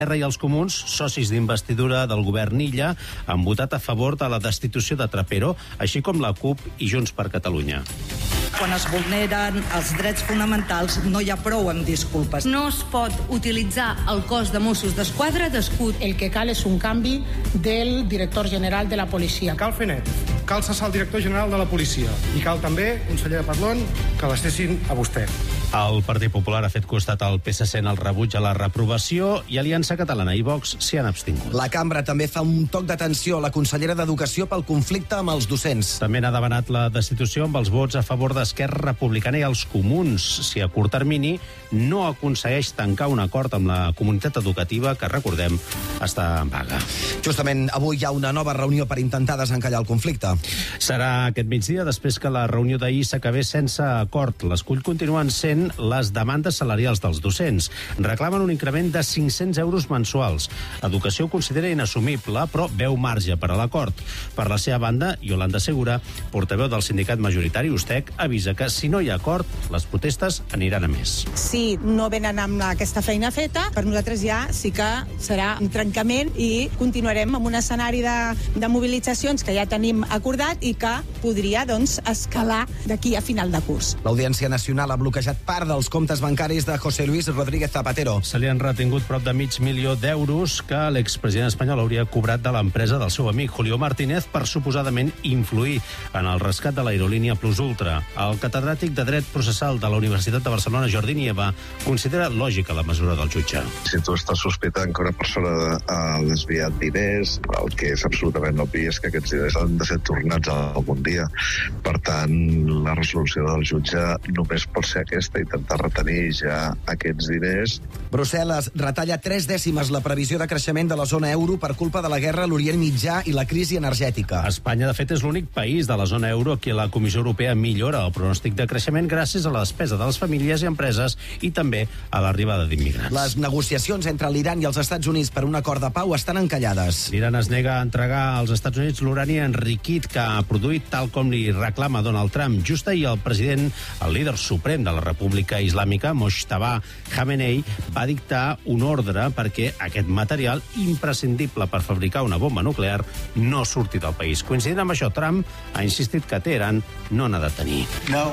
Esquerra i els Comuns, socis d'investidura del govern Illa, han votat a favor de la destitució de Trapero, així com la CUP i Junts per Catalunya. Quan es vulneren els drets fonamentals no hi ha prou amb disculpes. No es pot utilitzar el cos de Mossos d'Esquadra d'escut. El que cal és un canvi del director general de la policia. Cal fer net, cal cessar el director general de la policia i cal també, conseller de Parlon, que l'estessin a vostè. El Partit Popular ha fet costat al PSC en el rebuig a la reprovació i Aliança Catalana i Vox s'hi han abstingut. La cambra també fa un toc d'atenció a la consellera d'Educació pel conflicte amb els docents. També n'ha demanat la destitució amb els vots a favor d'Esquerra Republicana i els Comuns, si a curt termini no aconsegueix tancar un acord amb la comunitat educativa que, recordem, està en vaga. Justament avui hi ha una nova reunió per intentar desencallar el conflicte. Serà aquest migdia, després que la reunió d'ahir s'acabés sense acord. L'escull continuen sent les demandes salarials dels docents. Reclamen un increment de 500 euros mensuals. Educació ho considera inassumible, però veu marge per a l'acord. Per la seva banda, Yolanda Segura, portaveu del sindicat majoritari USTEC, avisa que si no hi ha acord, les protestes aniran a més. Si no venen amb aquesta feina feta, per nosaltres ja sí que serà un trencament i continuarem amb un escenari de mobilitzacions que ja tenim acordat i que podria, doncs, escalar d'aquí a final de curs. L'Audiència Nacional ha bloquejat part dels comptes bancaris de José Luis Rodríguez Zapatero. Se li han retingut prop de $500.000 que l'expresident espanyol hauria cobrat de l'empresa del seu amic Julio Martínez per suposadament influir en el rescat de l'aerolínia Plus Ultra. El catedràtic de Dret Processal de la Universitat de Barcelona, Jordi Nieva, considera lògica la mesura del jutge. Si tu estàs sospitant que una persona ha desviat diners, el que és absolutament obvi és que aquests diners han de ser tornats algun dia. Per tant, la resolució del jutge només pot ser aquesta, intentar retenir ja aquests diners. Brussel·les retalla 3 dècimes la previsió de creixement de la zona euro per culpa de la guerra a l'Orient Mitjà i la crisi energètica. Espanya, de fet, és l'únic país de la zona euro que la Comissió Europea millora el pronòstic de creixement gràcies a la despesa de les famílies i empreses i també a l'arribada d'immigrants. Les negociacions entre l'Iran i els Estats Units per un acord de pau estan encallades. L'Iran es nega a entregar als Estats Units l'urani enriquit que ha produït tal com li reclama Donald Trump. Just ahir el president, el líder suprem de la República Islàmica, Mojtaba Khamenei, va dictar un ordre perquè aquest material imprescindible per fabricar una bomba nuclear no surti del país. Coincidint amb això, Trump ha insistit que Teheran no n'ha de tenir.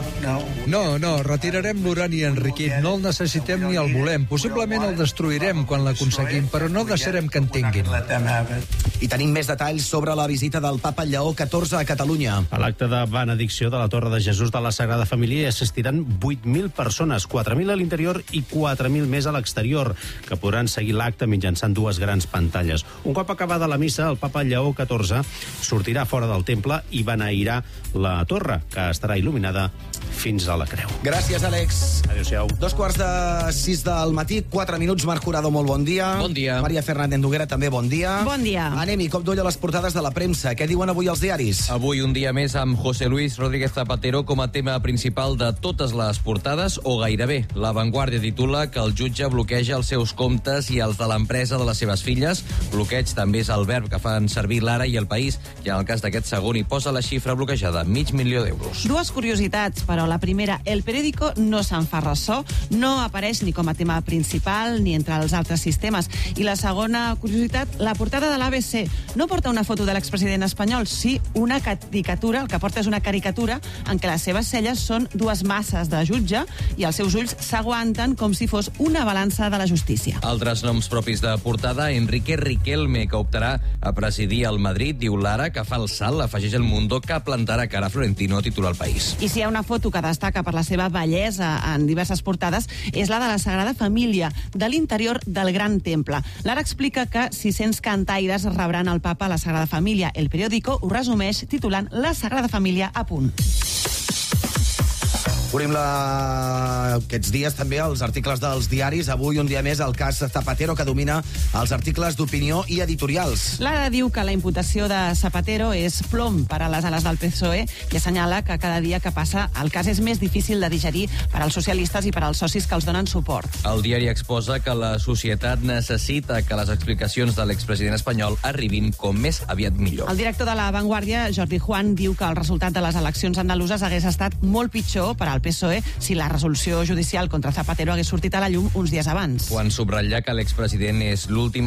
No, retirarem l'urani enriquit. No el necessitem ni el volem. Possiblement el destruirem quan l'aconseguim, però no deixarem que en tinguin. I tenim més detalls sobre la visita del papa Lleó XIV a Catalunya. A l'acte de benedicció de la Torre de Jesús de la Sagrada Família hi assistiran 8.000 persones, 4.000 a l'interior i 4.000 més a l'exterior, que podran seguir l'acte mitjançant 2 grans pantalles. Un cop acabada la missa, el papa Lleó XIV sortirà fora del temple i beneirà la torre, que estarà il·luminada fins a la creu. Gràcies, Àlex. Adéu-siau. 5:45 del matí, 4 minuts. Marc Jurado, molt bon dia. Bon dia. Maria Fernández Noguera, també bon dia. Bon dia. Anem-hi, cop d'ull a les portades de la premsa. Què diuen avui els diaris? Avui un dia més amb José Luis Rodríguez Zapatero com a tema principal de totes les portades, o gairebé. La Vanguardia titula que el jutge bloqueja els seus comptes i els de l'empresa de les seves filles. Bloqueig també és el verb que fan servir l'Ara i el País, i en el cas d'aquest segon hi posa la xifra bloquejada, $500.000. Dues curiositats, però la primera, El Periódico no se'n fa ressò, no apareix ni com a tema principal ni entre els altres sistemes. I la segona curiositat, la portada de l'ABC no porta una foto de l'expresident espanyol, sí una caricatura, el que porta és una caricatura en què les seves celles són 2 masses de jutge i els seus ulls s'aguanten com si fos una balança de la justícia. Altres noms propis de portada, Enrique Riquelme, que optarà a presidir el Madrid, diu l'Ara, que fa el salt, afegeix el Mundo, que plantarà cara a Florentino, titula El País. I si hi ha una foto que destaca per la seva bellesa en diverses portades, és la de la Sagrada Família, de l'interior del Gran Temple. L'Ara explica que 600 cantaires rebran el papa a la Sagrada Família. El Periódico ho resumeix titulant La Sagrada Família a punt. Obrim aquests dies també els articles dels diaris. Avui, un dia més, el cas Zapatero, que domina els articles d'opinió i editorials. L'Ara diu que la imputació de Zapatero és plom per a les ales del PSOE i assenyala que cada dia que passa el cas és més difícil de digerir per als socialistes i per als socis que els donen suport. El diari exposa que la societat necessita que les explicacions de l'expresident espanyol arribin com més aviat millor. El director de La Vanguardia, Jordi Juan, diu que el resultat de les eleccions andaluses hagués estat molt pitjor per al al PSOE si la resolució judicial contra Zapatero hagués sortit a la llum uns dies abans. Quan subratllar que l'expresident és l'últim